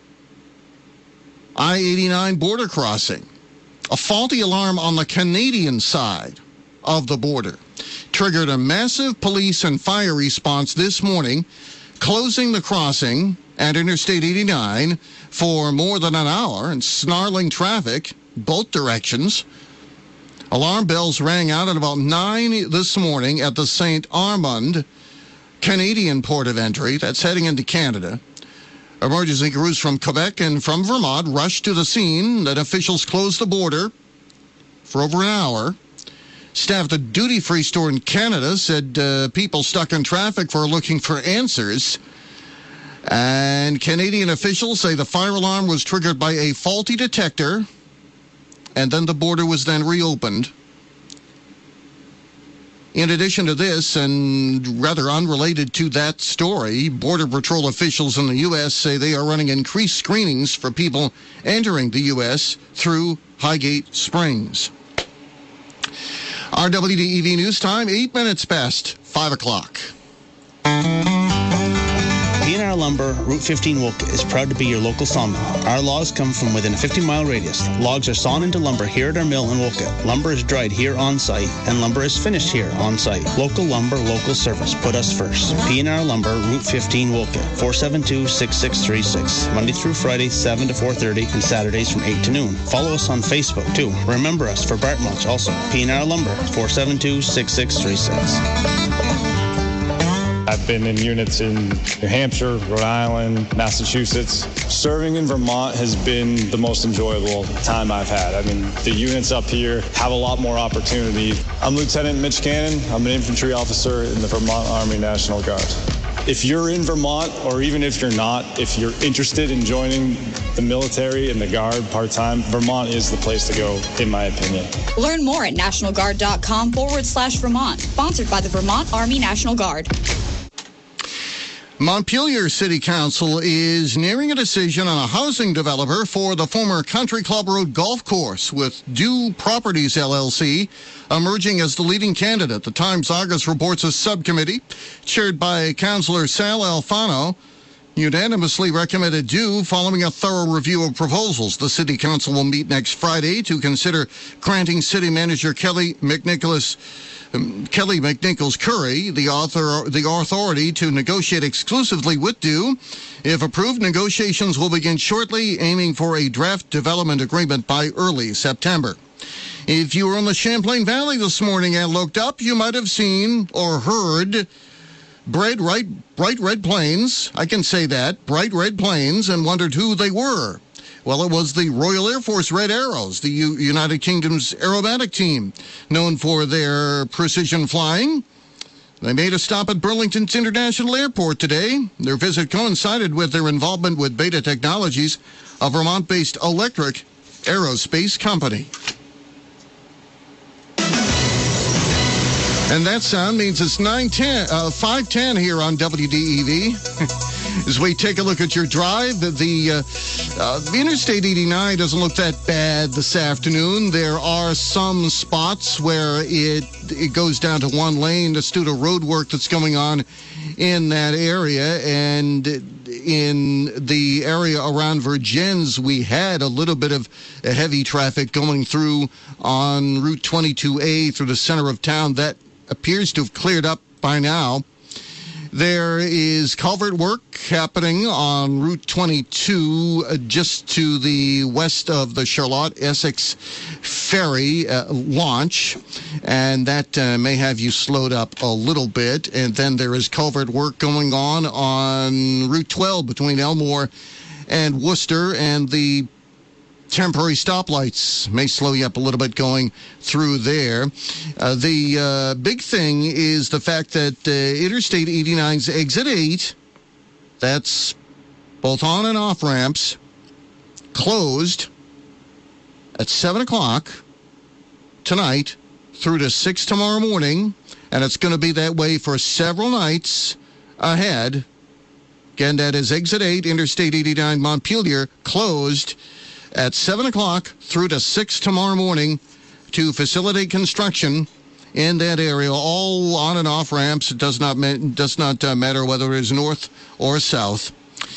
I eighty-nine border crossing. A faulty alarm on the Canadian side of the border triggered a massive police and fire response this morning, closing the crossing at Interstate eighty-nine for more than an hour and snarling traffic both directions. Alarm bells rang out at about nine this morning at the Saint Armand Canadian port of entry that's heading into Canada. Emergency crews from Quebec and from Vermont rushed to the scene. Then officials closed the border for over an hour. Staff at the duty-free store in Canada said uh, people stuck in traffic were looking for answers. And Canadian officials say the fire alarm was triggered by a faulty detector, and then the border was then reopened. In addition to this, and rather unrelated to that story, Border Patrol officials in the U S say they are running increased screenings for people entering the U S through Highgate Springs. Our W D E V News Time, eight minutes past five o'clock. P and R Lumber, Route fifteen Wolcott is proud to be your local sawmill. Our logs come from within a fifty mile radius. Logs are sawn into lumber here at our mill in Wolcott. Lumber is dried here on site, and lumber is finished here on site. Local lumber, local service. Put us first. P and R Lumber, Route fifteen Wolcott, four seven two, six six three six. Monday through Friday, seven to four thirty, and Saturdays from eight to noon. Follow us on Facebook, too. Remember us for Bart Mulch also. P and R Lumber, four seven two, six six three six. I've been in units in New Hampshire, Rhode Island, Massachusetts. Serving in Vermont has been the most enjoyable time I've had. I mean, the units up here have a lot more opportunity. I'm Lieutenant Mitch Cannon. I'm an infantry officer in the Vermont Army National Guard. If you're in Vermont, or even if you're not, if you're interested in joining the military and the Guard part-time, Vermont is the place to go, in my opinion. Learn more at nationalguard.com forward slash Vermont. Sponsored by the Vermont Army National Guard. Montpelier City Council is nearing a decision on a housing developer for the former Country Club Road Golf Course, with Dew Properties, L L C, emerging as the leading candidate. The Times-Argus reports a subcommittee chaired by Councillor Sal Alfano unanimously recommended Dew following a thorough review of proposals. The City Council will meet next Friday to consider granting City Manager Kelly McNicholas Um, Kelly McNichols Curry, the author, the authority to negotiate exclusively with Dew. If approved, negotiations will begin shortly, aiming for a draft development agreement by early September. If you were in the Champlain Valley this morning and looked up, you might have seen or heard bright, bright, bright red planes. I can say that, bright red planes, and wondered who they were. Well, it was the Royal Air Force Red Arrows, the U- United Kingdom's aerobatic team, known for their precision flying. They made a stop at Burlington's International Airport today. Their visit coincided with their involvement with Beta Technologies, a Vermont-based electric aerospace company. And that sound means it's nine ten, uh, five ten here on W D E V. As we take a look at your drive, the uh, uh, Interstate eighty-nine doesn't look that bad this afternoon. There are some spots where it it goes down to one lane just due to road work that's going on in that area. And in the area around Vergennes, we had a little bit of heavy traffic going through on Route twenty-two A through the center of town. That appears to have cleared up by now. There is culvert work happening on Route twenty-two uh, just to the west of the Charlotte-Essex ferry uh, launch, and that uh, may have you slowed up a little bit. And then there is culvert work going on on Route twelve between Elmore and Worcester, and the temporary stoplights may slow you up a little bit going through there. Uh, the uh, big thing is the fact that uh, Interstate eighty-nine's Exit eight, that's both on and off ramps, closed at seven o'clock tonight through to six tomorrow morning, and it's going to be that way for several nights ahead. Again, that is Exit eight, Interstate eighty-nine Montpelier, closed at seven o'clock through to six tomorrow morning to facilitate construction in that area. All on and off ramps. It does not, does not uh, matter whether it is north or south.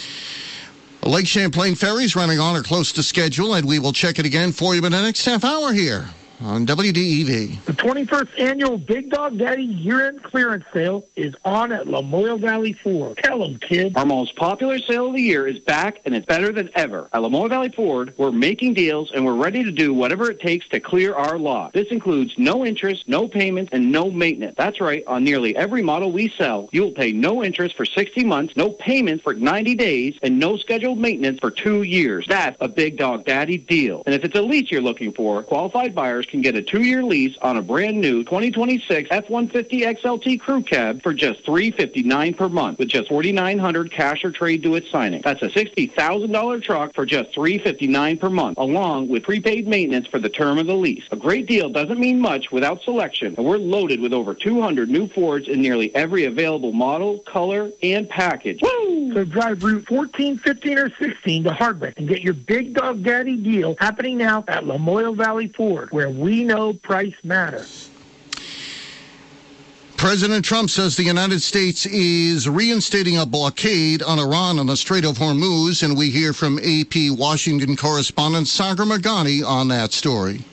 Lake Champlain ferries running on or close to schedule, and we will check it again for you in the next half hour here on W D E V. The twenty-first annual Big Dog Daddy year-end clearance sale is on at Lamoille Valley Ford. Tell them, kid. Our most popular sale of the year is back, and it's better than ever. At Lamoille Valley Ford, we're making deals, and we're ready to do whatever it takes to clear our lot. This includes no interest, no payments, and no maintenance. That's right. On nearly every model we sell, you will pay no interest for sixty months, no payments for ninety days, and no scheduled maintenance for two years. That's a Big Dog Daddy deal. And if it's a lease you're looking for, qualified buyers can get a two-year lease on a brand-new twenty twenty-six F one fifty X L T crew cab for just three hundred fifty-nine dollars per month with just four thousand nine hundred dollars cash or trade to its signing. That's a sixty thousand dollars truck for just three hundred fifty-nine dollars per month, along with prepaid maintenance for the term of the lease. A great deal doesn't mean much without selection, and we're loaded with over two hundred new Fords in nearly every available model, color, and package. Woo! So drive Route fourteen, fifteen, or sixteen to Hardwick and get your Big Dog Daddy deal happening now at Lamoille Valley Ford, where we know price matters. President Trump says the United States is reinstating a blockade on Iran on the Strait of Hormuz, and we hear from A P Washington correspondent Sagar Meghani on that story.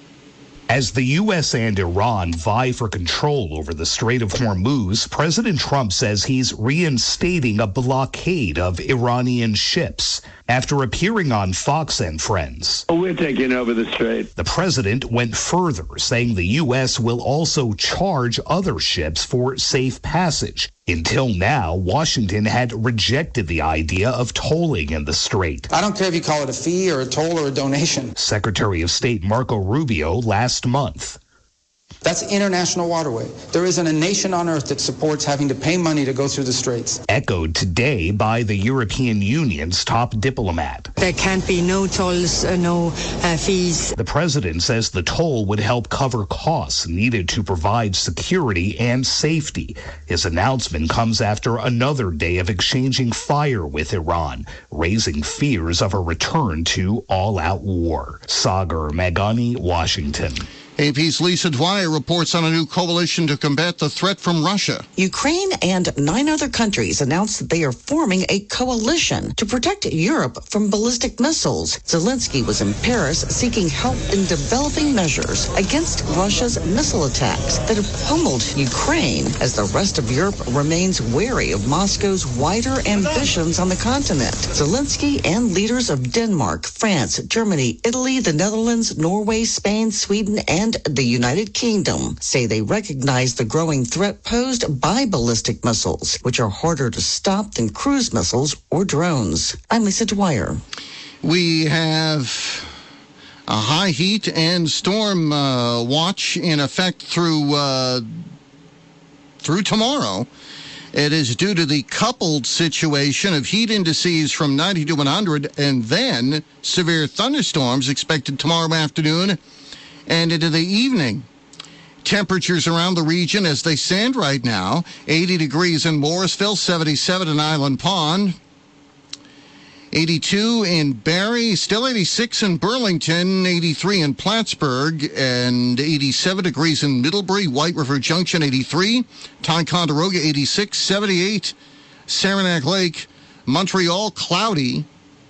As the U S and Iran vie for control over the Strait of Hormuz, President Trump says he's reinstating a blockade of Iranian ships. After appearing on Fox and Friends, oh, we're taking over the strait. The president went further, saying the U S will also charge other ships for safe passage. Until now, Washington had rejected the idea of tolling in the strait. I don't care if you call it a fee or a toll or a donation. Secretary of State Marco Rubio last month. That's international waterway. There isn't a nation on earth that supports having to pay money to go through the straits. Echoed today by the European Union's top diplomat. There can't be no tolls, uh, no uh, fees. The president says the toll would help cover costs needed to provide security and safety. His announcement comes after another day of exchanging fire with Iran, raising fears of a return to all-out war. Sagar Meghani, Washington. A P's Lisa Dwyer reports on a new coalition to combat the threat from Russia. Ukraine and nine other countries announced that they are forming a coalition to protect Europe from ballistic missiles. Zelensky was in Paris seeking help in developing measures against Russia's missile attacks that have pummeled Ukraine, as the rest of Europe remains wary of Moscow's wider ambitions on the continent. Zelensky and leaders of Denmark, France, Germany, Italy, the Netherlands, Norway, Spain, Sweden, and the United Kingdom say they recognize the growing threat posed by ballistic missiles, which are harder to stop than cruise missiles or drones. I'm Lisa Dwyer. We have a high heat and storm uh, watch in effect through uh, through tomorrow. It is due to the coupled situation of heat indices from ninety to one hundred, and then severe thunderstorms expected tomorrow afternoon and into the evening. Temperatures around the region as they stand right now: eighty degrees in Morrisville, seventy-seven in Island Pond, eighty-two in Barrie, still eighty-six in Burlington, eighty-three in Plattsburgh, and eighty-seven degrees in Middlebury, White River Junction, eighty-three, Ticonderoga, eighty-six, seventy-eight, Saranac Lake, Montreal, cloudy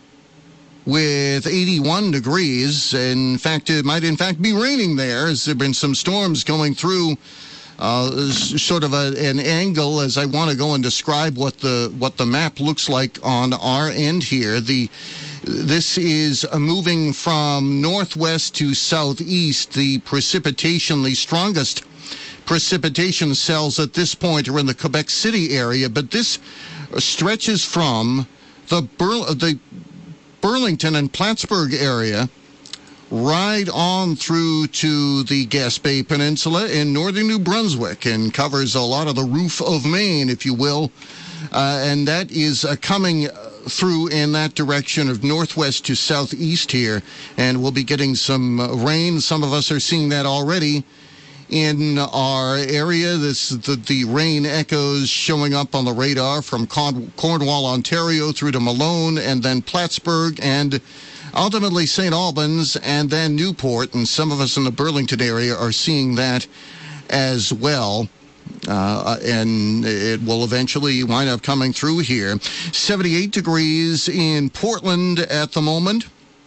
with eighty-one degrees. In fact, it might in fact be raining there, as there have been some storms going through uh, sort of a, an angle as I want to go and describe what the what the map looks like on our end here. The This is uh, moving from northwest to southeast. The precipitation, the strongest precipitation cells at this point are in the Quebec City area, but this stretches from the Bur- the Burlington and Plattsburgh area right on through to the Gaspé Peninsula in northern New Brunswick and covers a lot of the roof of Maine, if you will. Uh, and that is uh, coming through in that direction of northwest to southeast here. And we'll be getting some uh, rain. Some of us are seeing that already in our area. This the, the rain echoes showing up on the radar from Con- Cornwall, Ontario, through to Malone, and then Plattsburgh, and ultimately Saint Albans, and then Newport. And some of us in the Burlington area are seeing that as well. Uh, and it will eventually wind up coming through here. seventy-eight degrees in Portland at the moment.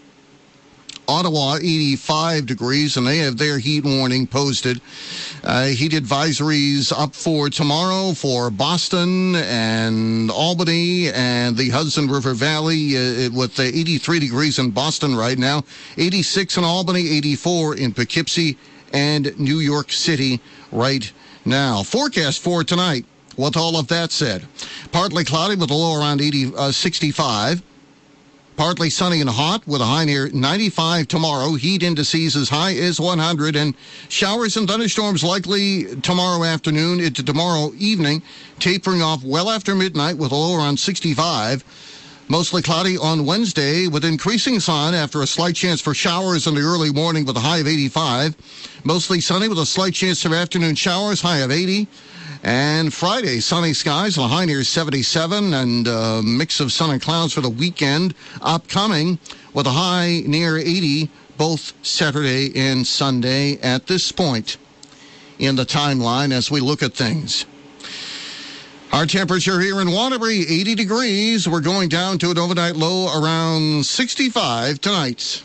Ottawa, eighty-five degrees, and they have their heat warning posted. Uh, heat advisories up for tomorrow for Boston and Albany and the Hudson River Valley uh, with the eighty-three degrees in Boston right now, eighty-six in Albany, eighty-four in Poughkeepsie and New York City right now. Forecast for tonight, with all of that said, partly cloudy with a low around eighty, uh, sixty-five. Partly sunny and hot with a high near ninety-five tomorrow. Heat indices as high as one hundred. And showers and thunderstorms likely tomorrow afternoon into tomorrow evening, tapering off well after midnight with a low around sixty-five. Mostly cloudy on Wednesday with increasing sun after a slight chance for showers in the early morning with a high of eighty-five. Mostly sunny with a slight chance for afternoon showers, high of eighty. And Friday, sunny skies, a high near seventy-seven, and a mix of sun and clouds for the weekend upcoming with a high near eighty both Saturday and Sunday at this point in the timeline as we look at things. Our temperature here in Waterbury, eighty degrees. We're going down to an overnight low around sixty-five tonight.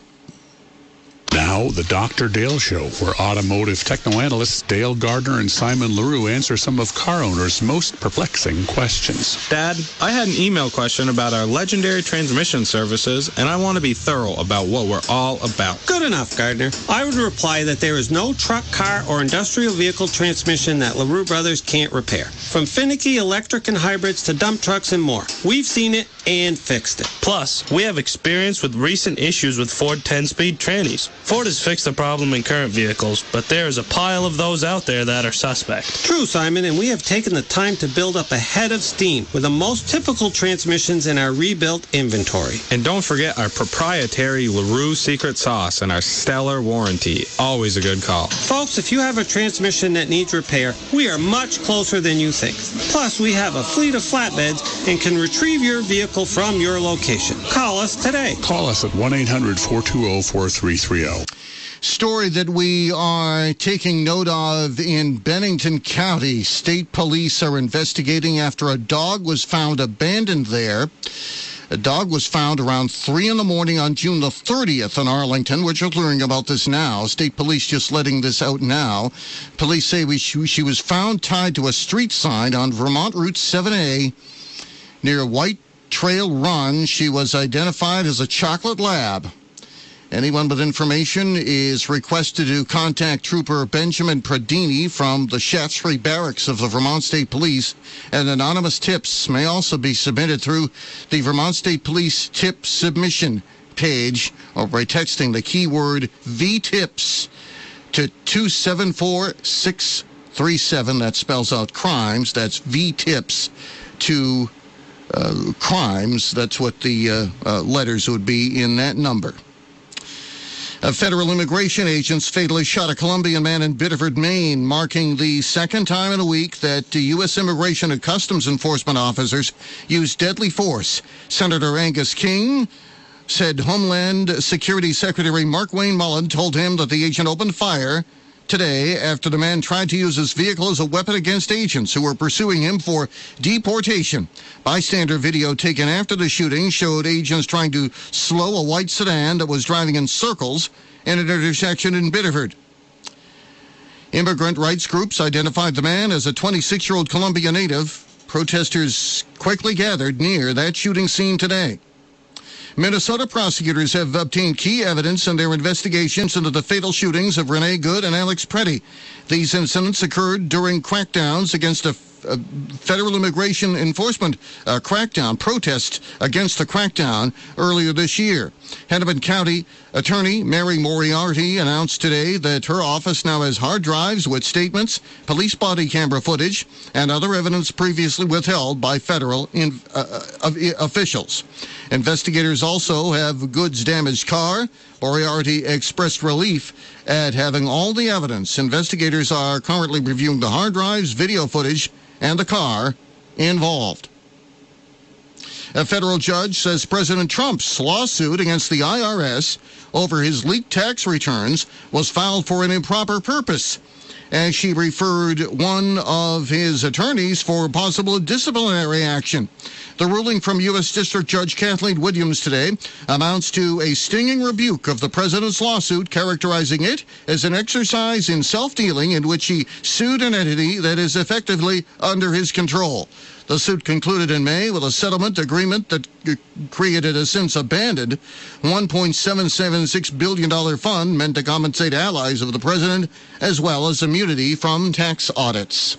Now, the Doctor Dale Show, where automotive techno-analysts Dale Gardner and Simon LaRue answer some of car owners' most perplexing questions. Dad, I had an email question about our legendary transmission services, and I want to be thorough about what we're all about. Good enough, Gardner. I would reply that there is no truck, car, or industrial vehicle transmission that LaRue Brothers can't repair. From finicky electric and hybrids to dump trucks and more. We've seen it and fixed it. Plus, we have experience with recent issues with Ford ten-speed trannies. Ford has fixed the problem in current vehicles, but there is a pile of those out there that are suspect. True, Simon, and we have taken the time to build up a head of steam with the most typical transmissions in our rebuilt inventory. And don't forget our proprietary LaRue secret sauce and our stellar warranty. Always a good call. Folks, if you have a transmission that needs repair, we are much closer than you think. Plus, we have a fleet of flatbeds and can retrieve your vehicle from your location. Call us today. Call us at one eight hundred four two zero four three three zero. Story that we are taking note of in Bennington County. State police are investigating after a dog was found abandoned there. A dog was found around three in the morning on June the thirtieth in Arlington. We're just learning about this now. State police just letting this out now. Police say we, she was found tied to a street sign on Vermont Route seven A near White Trail Run. She was identified as a chocolate lab. Anyone with information is requested to contact Trooper Benjamin Pradini from the Shaftesbury Barracks of the Vermont State Police, and anonymous tips may also be submitted through the Vermont State Police tip submission page or by texting the keyword V TIPS to two seven four six three seven. That spells out crimes. That's V TIPS to uh, crimes. That's what the uh, uh, letters would be in that number. Uh, federal immigration agents fatally shot a Colombian man in Biddeford, Maine, marking the second time in a week that uh, U S Immigration and Customs Enforcement officers used deadly force. Senator Angus King said Homeland Security Secretary Markwayne Mullin told him that the agent opened fire today after the man tried to use his vehicle as a weapon against agents who were pursuing him for deportation. Bystander video taken after the shooting showed agents trying to slow a white sedan that was driving in circles in an intersection in Biddeford. Immigrant rights groups identified the man as a twenty-six-year-old Colombia native. Protesters quickly gathered near that shooting scene today. Minnesota prosecutors have obtained key evidence in their investigations into the fatal shootings of Renee Good and Alex Pretty. These incidents occurred during crackdowns against a, a federal immigration enforcement uh, crackdown, protests against the crackdown earlier this year. Hennepin County Attorney Mary Moriarty announced today that her office now has hard drives with statements, police body camera footage, and other evidence previously withheld by federal in, uh, uh, officials. Investigators also have Good's damaged car. Moriarty expressed relief at having all the evidence. Investigators are currently reviewing the hard drives, video footage, and the car involved. A federal judge says President Trump's lawsuit against the I R S over his leaked tax returns was filed for an improper purpose, as she referred one of his attorneys for possible disciplinary action. The ruling from U S District Judge Kathleen Williams today amounts to a stinging rebuke of the president's lawsuit, characterizing it as an exercise in self-dealing in which he sued an entity that is effectively under his control. The suit concluded in May with a settlement agreement that created a since abandoned one point seven seven six billion dollars fund meant to compensate allies of the president, as well as immunity from tax audits.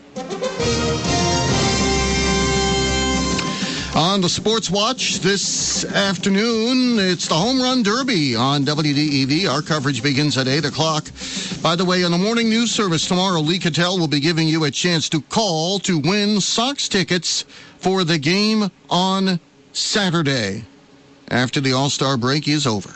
On the Sports Watch this afternoon, it's the Home Run Derby on W D E V. Our coverage begins at eight o'clock. By the way, on the morning news service tomorrow, Lee Cattell will be giving you a chance to call to win Sox tickets for the game on Saturday after the All-Star break is over.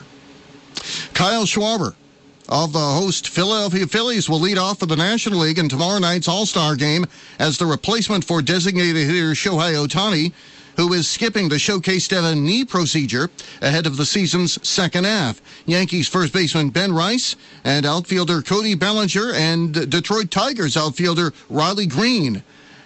Kyle Schwarber of the host Philadelphia Phillies will lead off for the National League in tomorrow night's All-Star game as the replacement for designated hitter Shohei Ohtani, who is skipping the showcase-style knee procedure ahead of the season's second half. Yankees first baseman Ben Rice and outfielder Cody Bellinger and Detroit Tigers outfielder Riley Green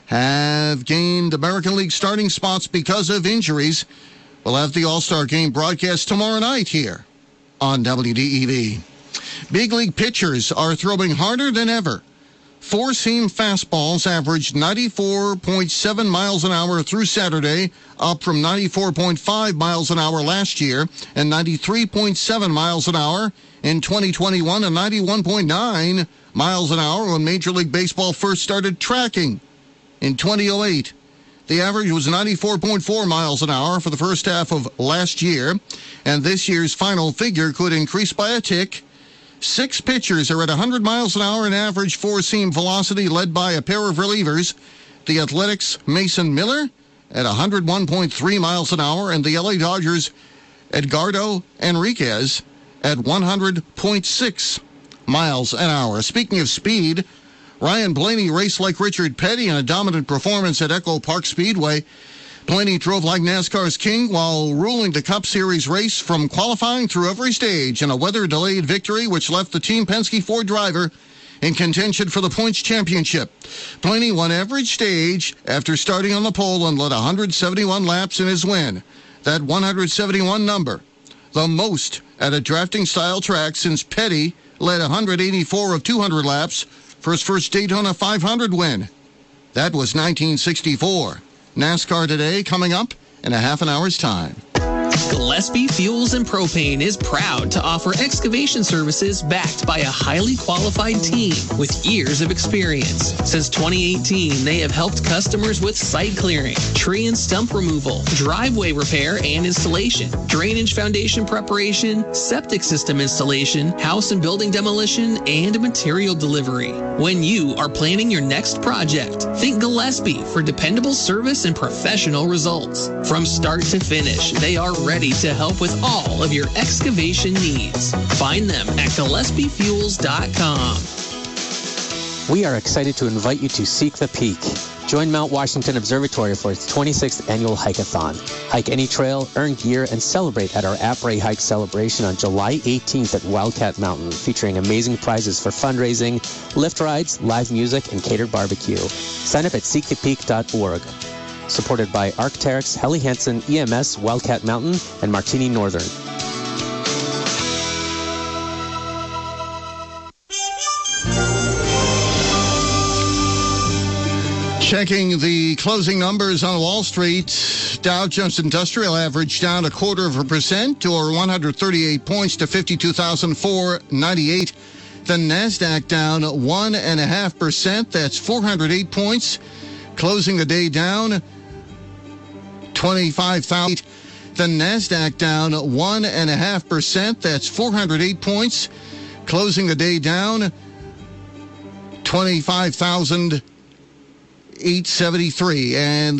have gained American League starting spots because of injuries. We'll have the All-Star game broadcast tomorrow night here on W D E V. Big league pitchers are throwing harder than ever. Four-seam fastballs averaged ninety-four point seven miles an hour through Saturday, up from ninety-four point five miles an hour last year, and ninety-three point seven miles an hour in twenty twenty-one, and ninety-one point nine miles an hour when Major League Baseball first started tracking in twenty oh eight. The average was ninety-four point four miles an hour for the first half of last year, and this year's final figure could increase by a tick. Six pitchers are at one hundred miles an hour in average four-seam velocity, led by a pair of relievers. The Athletics' Mason Miller at one hundred one point three miles an hour, and the L A Dodgers' Edgardo Enriquez at one hundred point six miles an hour. Speaking of speed, Ryan Blaney raced like Richard Petty in a dominant performance at Echo Park Speedway. Blaney drove like NASCAR's king while ruling the Cup Series race from qualifying through every stage in a weather-delayed victory which left the Team Penske Ford driver in contention for the points championship. Blaney won every stage after starting on the pole and led one hundred seventy-one laps in his win. That one hundred seventy-one number, the most at a drafting-style track since Petty led one hundred eighty-four of two hundred laps for his first Daytona five hundred win. That was nineteen sixty-four. NASCAR Today coming up in a half an hour's time. Gillespie Fuels and Propane is proud to offer excavation services backed by a highly qualified team with years of experience. Since twenty eighteen, they have helped customers with site clearing, tree and stump removal, driveway repair and installation, drainage foundation preparation, septic system installation, house and building demolition, and material delivery. When you are planning your next project, think Gillespie for dependable service and professional results. From start to finish, they are ready to help with all of your excavation needs. Find them at Gillespie Fuels dot com. We are excited to invite you to Seek the Peak. Join Mount Washington Observatory for its twenty-sixth annual hike-a-thon. Hike any trail, earn gear, and celebrate at our Après Hike celebration on July eighteenth at Wildcat Mountain, featuring amazing prizes for fundraising, lift rides, live music, and catered barbecue. Sign up at seek the peak dot org. Supported by Arc'teryx, Helly Hansen, E M S, Wildcat Mountain, and Martini Northern. Checking the closing numbers on Wall Street, Dow Jones Industrial Average down a quarter of a percent or one hundred thirty-eight points to fifty-two thousand four hundred ninety-eight. The NASDAQ down one point five percent. That's four hundred eight points. Closing the day down twenty-five thousand. The NASDAQ down one point five percent. That's four hundred eight points. Closing the day down twenty-five thousand eight hundred seventy-three. And